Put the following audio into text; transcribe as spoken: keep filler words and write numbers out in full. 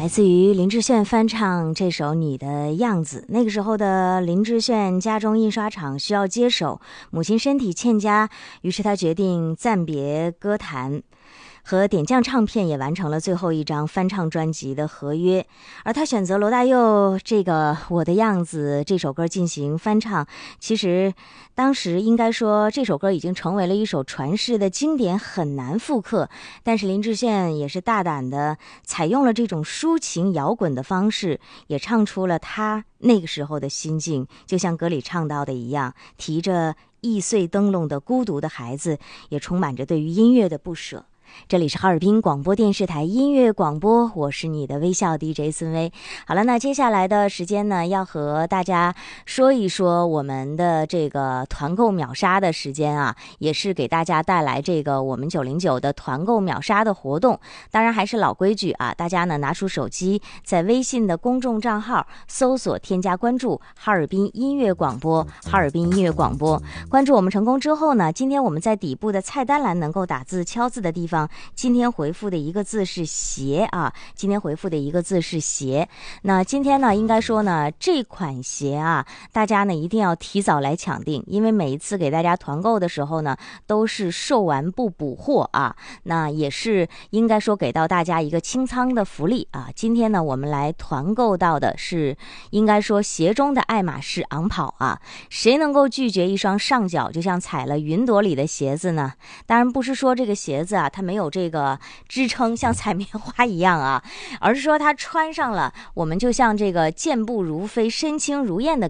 来自于林志炫翻唱这首《你的样子》。那个时候的林志炫家中印刷厂需要接手，母亲身体欠佳，于是他决定暂别歌坛，和点将唱片也完成了最后一张翻唱专辑的合约。而他选择罗大佑这个《我的样子》这首歌进行翻唱，其实当时应该说这首歌已经成为了一首传世的经典，很难复刻。但是林志炫也是大胆的采用了这种抒情摇滚的方式，也唱出了他那个时候的心境，就像歌里唱到的一样，提着易碎灯笼的孤独的孩子，也充满着对于音乐的不舍。这里是哈尔滨广播电视台音乐广播，我是你的微笑 D J 孙薇。好了，那接下来的时间呢，要和大家说一说我们的这个团购秒杀的时间啊，也是给大家带来这个我们九零九的团购秒杀的活动。当然还是老规矩啊，大家呢拿出手机，在微信的公众账号搜索添加关注哈尔滨音乐广播，哈尔滨音乐广播。关注我们成功之后呢，今天我们在底部的菜单栏能够打字敲字的地方，今天回复的一个字是鞋啊，今天回复的一个字是鞋。那今天呢，应该说呢，这款鞋啊，大家呢一定要提早来抢定，因为每一次给大家团购的时候呢，都是售完不补货啊。那也是应该说给到大家一个清仓的福利啊。今天呢，我们来团购到的是应该说鞋中的爱马仕昂跑啊。谁能够拒绝一双上脚就像踩了云朵里的鞋子呢？当然不是说这个鞋子啊，它没有这个支撑像踩棉花一样啊，而是说它穿上了我们就像这个健步如飞身轻如燕的